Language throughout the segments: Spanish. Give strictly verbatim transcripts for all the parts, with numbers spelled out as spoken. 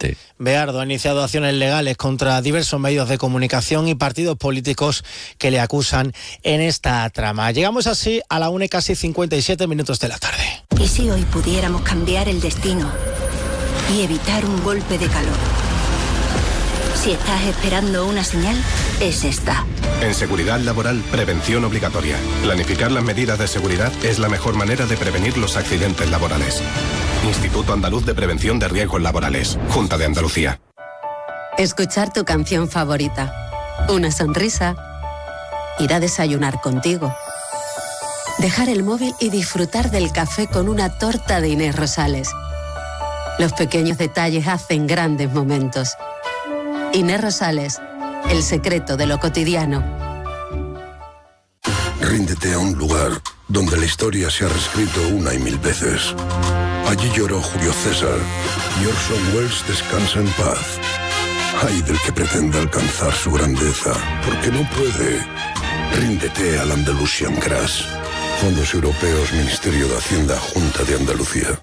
Exactamente. Beardo ha iniciado acciones legales contra diversos medios de comunicación y partidos políticos que le acusan en esta trama. Llegamos así a la una y casi cincuenta y siete minutos de la tarde. ¿Y si hoy pudiéramos cambiar el destino y evitar un golpe de calor? Si estás esperando una señal, es esta. En seguridad laboral, prevención obligatoria. Planificar las medidas de seguridad es la mejor manera de prevenir los accidentes laborales. Instituto Andaluz de Prevención de Riesgos Laborales. Junta de Andalucía. Escuchar tu canción favorita. Una sonrisa. Ir a desayunar contigo. Dejar el móvil y disfrutar del café con una torta de Inés Rosales. Los pequeños detalles hacen grandes momentos. Inés Rosales, el secreto de lo cotidiano. Ríndete a un lugar donde la historia se ha reescrito una y mil veces. Allí lloró Julio César y Orson Welles descansa en paz. Ay del que pretenda alcanzar su grandeza, porque no puede. Ríndete al Andalusian Crash. Fondos Europeos, Ministerio de Hacienda, Junta de Andalucía.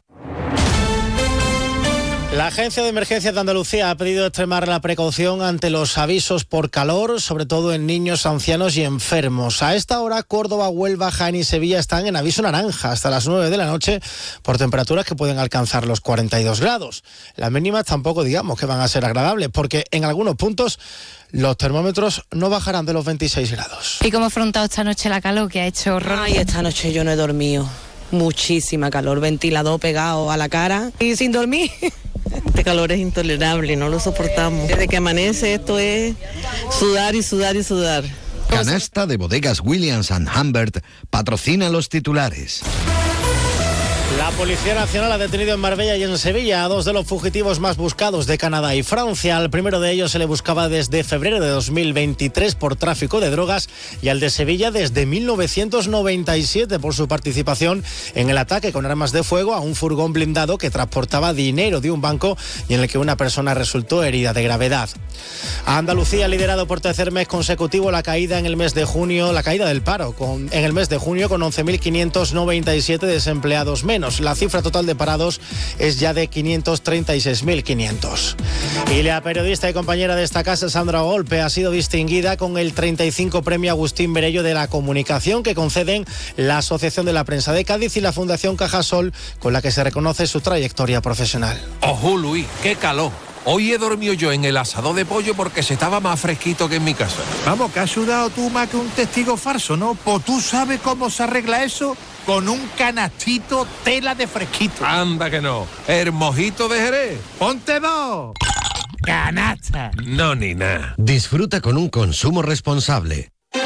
La Agencia de Emergencias de Andalucía ha pedido extremar la precaución ante los avisos por calor, sobre todo en niños, ancianos y enfermos. A esta hora, Córdoba, Huelva, Jaén y Sevilla están en aviso naranja hasta las nueve de la noche por temperaturas que pueden alcanzar los cuarenta y dos grados. Las mínimas tampoco digamos que van a ser agradables, porque en algunos puntos los termómetros no bajarán de los veintiséis grados. ¿Y cómo ha afrontado esta noche la calor que ha hecho horror? Ay, esta noche yo no he dormido. Muchísima calor, ventilador pegado a la cara y sin dormir. Este calor es intolerable, no lo soportamos. Desde que amanece esto es sudar y sudar y sudar. Canasta de Bodegas Williams and Humbert patrocina los titulares. La Policía Nacional ha detenido en Marbella y en Sevilla a dos de los fugitivos más buscados de Canadá y Francia. Al primero de ellos se le buscaba desde febrero de dos mil veintitrés por tráfico de drogas y al de Sevilla desde mil novecientos noventa y siete por su participación en el ataque con armas de fuego a un furgón blindado que transportaba dinero de un banco y en el que una persona resultó herida de gravedad. A Andalucía ha liderado por tercer mes consecutivo la caída en el mes de junio, la caída del paro con, en el mes de junio con once mil quinientos noventa y siete desempleados menos. La cifra total de parados es ya de quinientos treinta y seis mil quinientos. Y la periodista y compañera de esta casa, Sandra Golpe, ha sido distinguida con el treinta y cinco Premio Agustín Berello de la Comunicación que conceden la Asociación de la Prensa de Cádiz y la Fundación Cajasol, con la que se reconoce su trayectoria profesional. ¡Ojo, Luis! ¡Qué calor! Hoy he dormido yo en el asador de pollo porque se estaba más fresquito que en mi casa. Vamos, que has sudado tú más que un testigo falso, ¿no? Pues tú sabes cómo se arregla eso con un canastito tela de fresquito. Anda que no. El mojito de Jerez. ¡Ponte dos! ¡Canasta! No, ni nada. Disfruta con un consumo responsable.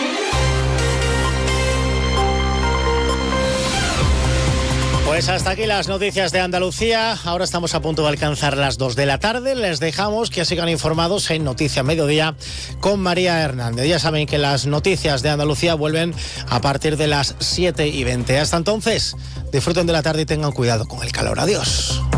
Pues hasta aquí las noticias de Andalucía. Ahora estamos a punto de alcanzar las dos de la tarde. Les dejamos que sigan informados en Noticia Mediodía con María Hernández. Ya saben que las noticias de Andalucía vuelven a partir de las siete y veinte. Hasta entonces, disfruten de la tarde y tengan cuidado con el calor. Adiós.